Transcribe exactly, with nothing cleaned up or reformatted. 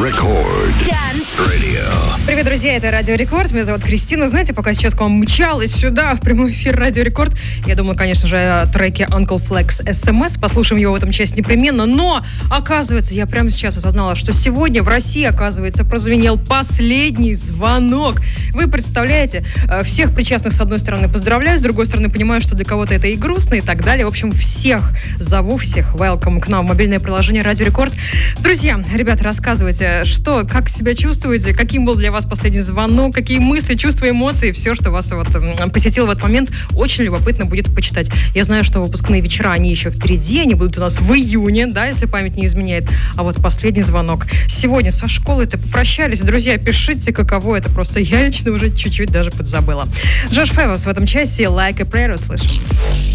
Record. Radio. Привет, друзья, это Радио Рекорд. Меня зовут Кристина. Знаете, пока сейчас к вам мчалась сюда, в прямой эфир Радио Рекорд, я думала, конечно же, о треке Uncle Flex эс эм эс. Послушаем его в этом часть непременно. Но, оказывается, я прямо сейчас осознала, что сегодня в России, оказывается, прозвенел последний звонок. Вы представляете, всех причастных, с одной стороны, поздравляю, с другой стороны, понимаю, что для кого-то это и грустно, и так далее. В общем, всех зову, всех welcome к нам в мобильное приложение Радио Рекорд. Друзья, ребята, рассказывайте, что, как себя чувствуете, каким был для вас последний звонок, какие мысли, чувства, эмоции, все, что вас вот посетило в этот момент, очень любопытно будет почитать. Я знаю, что выпускные вечера, они еще впереди, они будут у нас в июне, да, если память не изменяет. А вот последний звонок. Сегодня со школой-то попрощались. Друзья, пишите, каково это. Просто я лично уже чуть-чуть даже подзабыла. Джош Февос в этом часе «Like a Prayer» услышим.